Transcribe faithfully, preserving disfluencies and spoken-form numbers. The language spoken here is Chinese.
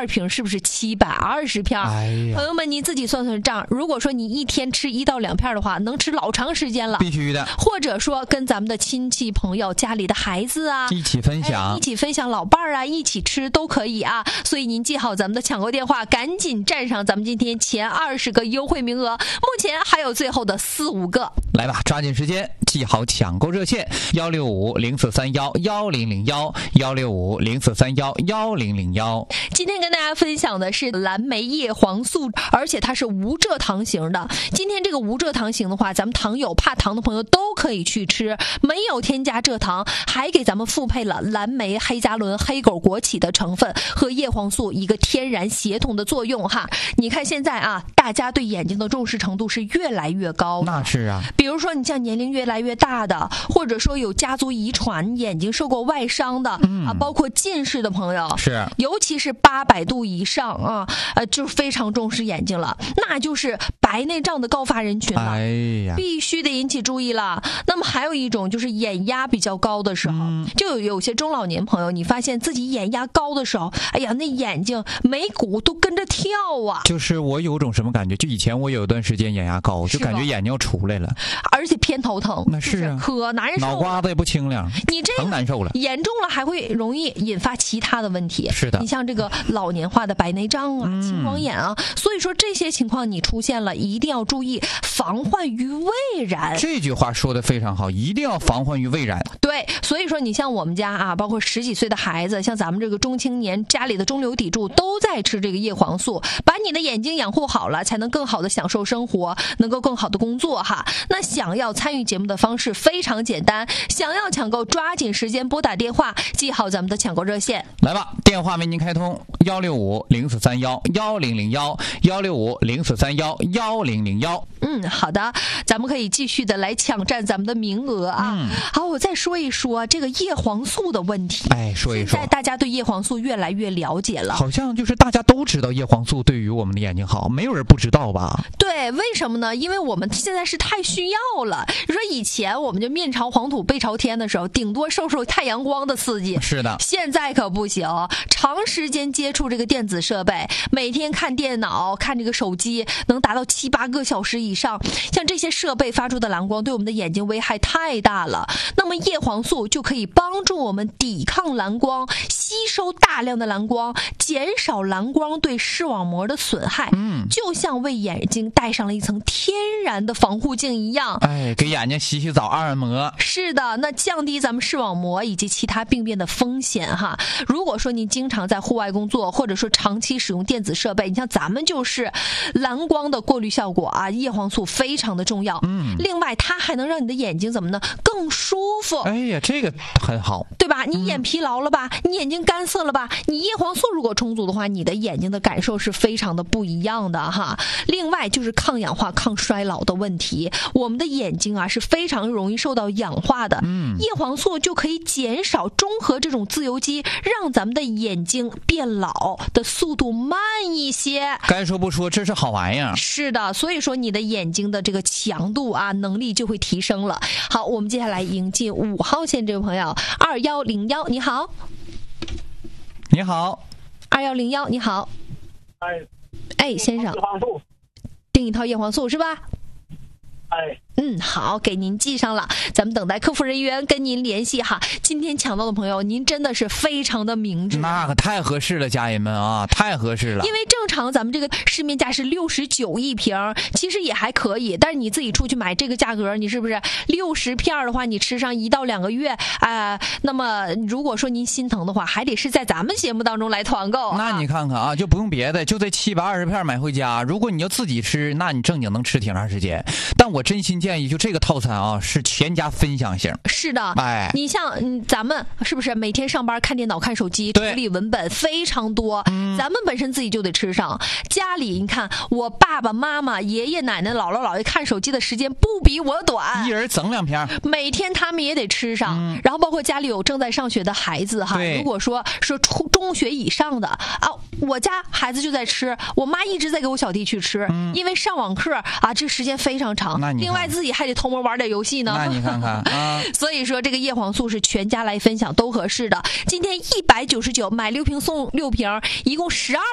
二瓶是不是七百二十片？ 哎呀， 朋友们，你自己算算账。如果说你一天吃一到两片的话，能吃老长时间了。 必须的。 或者说跟咱们的亲戚朋友、家里的孩子啊， 一起分享， 哎、一起分享老伴儿啊，一起吃都可以啊。所以您记好咱们的抢购电话，赶紧占上咱们今天前二十个优惠名额，目前还有最后的四五个。 来吧，抓紧时间，记好抢购热线幺六五零四三幺幺零零幺幺六五零四三幺幺零零幺。 今天跟大家分享的是蓝莓叶黄素，而且它是无蔗糖型的。今天这个无蔗糖型的话，咱们糖友怕糖的朋友都可以去吃，没有添加蔗糖，还给咱们复配了蓝莓、黑加仑、黑狗果荠的成分和叶黄素一个天然协同的作用哈。你看现在啊，大家对眼睛的重视程度是越来越高。 那是啊， 比如说你像年龄越来越大的，或者说有家族遗传眼睛受过外伤的、嗯、啊，包括近视的朋友， 是， 尤其是八百度以上啊，呃，就非常重视眼睛了，那就是白内障的高发人群了， 哎呀， 必须得引起注意了。那么还有一种就是眼压比较高的时候，嗯、就有有些中老年朋友，你发现自己眼压高的时候，哎呀，那眼睛眉骨都跟着跳啊。 就是我有种什么感觉？就以前我有一段时间眼压高，就感觉眼睛要出来了， 而且偏头疼， 那是啊， 可难受， 脑瓜子也不清亮， 你这更难受了， 严重了还会容易引发其他的问题。 是的， 你像这个老年化的白内障啊、青光眼啊，嗯、所以说这些情况你出现了，一定要注意防患于未然。 这句话说的非常好，一定要防患于未然。 对，所以说你像我们家啊，包括十几岁的孩子，像咱们这个中青年，家里的中流砥柱都在吃这个叶黄素，把你的眼睛养护好了，才能更好的享受生活，能够更好的工作哈。那想要参与节目的方式非常简单，想要抢购抓紧时间拨打电话，记好咱们的抢购热线。 来吧，电话为您开通幺六五零四三幺幺零零幺幺六五零四三幺幺零零幺。 嗯，好的，咱们可以继续的来抢占咱们的名额啊。嗯、好，我再说一说这个叶黄素的问题。 哎，说一说。 现在大家对叶黄素越来越了解了， 好像就是大家都知道叶黄素对于我们的眼睛好，没有人不知道吧？ 对，为什么呢？因为我们现在是太需要了。你说以前我们就面朝黄土背朝天的时候，顶多受受太阳光的刺激。 是的， 现在可不行，长时间接触这个电子设备，每天看电脑、看这个手机，能达到七八个小时以上。像这些设备发出的蓝光对我们的眼睛危害太大了。那么叶黄素就可以帮助我们抵抗蓝光，吸收大量的蓝光，减少蓝光对视网膜的损害。嗯，就像为眼睛戴上了一层天然的防护镜一样。 哎，给眼睛洗洗澡、按按摩。 是的，那降低咱们视网膜以及其他病变的风险哈。如果说您经常在户外工作，或者说长期使用电子设备，你像咱们就是蓝光的过滤效果啊，叶黄素非常的重要。嗯，另外它还能让你的眼睛怎么呢？更舒服。 哎呀，这个很好， 对吧？你眼疲劳了吧？嗯、你眼睛干涩了吧？你叶黄素如果充足的话，你的眼睛的感受是非常的不一样的哈。另外就是抗氧化、抗衰老的问题，我们的眼睛啊是非常容易受到氧化的。嗯，叶黄素就可以减少中和这种自由基，让咱们的眼睛变老的速度慢一些。 该说不说，这是好玩意儿。 是的，所以说你的眼睛的这个强度啊，能力就会提升了。好，我们接下来迎进五号线这位朋友，二幺零幺，你好。 你好。 二幺零幺，你好。 哎， 哎，先生，订一套叶黄素是吧？ 哎， 嗯，好，给您记上了，咱们等待客服人员跟您联系哈。今天抢到的朋友，您真的是非常的明智， 那可太合适了，家人们啊，太合适了。 因为正常咱们这个市面价是六十九一瓶，其实也还可以，但是你自己出去买这个价格，你是不是六十片的话，你吃上一到两个月啊、呃？那么如果说您心疼的话，还得是在咱们节目当中来团购、啊。 那你看看啊，就不用别的，就这七百二十片买回家。如果你要自己吃，那你正经能吃挺长时间。但我真心建议，就这个套餐啊，是全家分享型。 是的， 哎， 你像嗯，咱们是不是每天上班看电脑、看手机，处理文本非常多、嗯，咱们本身自己就得吃上。家里你看，我爸爸妈妈、爷爷奶奶、姥姥姥爷看手机的时间不比我短， 一人整两片， 每天他们也得吃上。嗯、然后包括家里有正在上学的孩子哈，如果说说初中学以上的啊，我家孩子就在吃，我妈一直在给我小弟去吃，嗯、因为上网课啊，这时间非常长。另外自己还得偷摸玩点游戏呢。 那你看看啊， 所以说这个叶黄素是全家来分享都合适的。今天一百九十九买六瓶送六瓶，一共十二。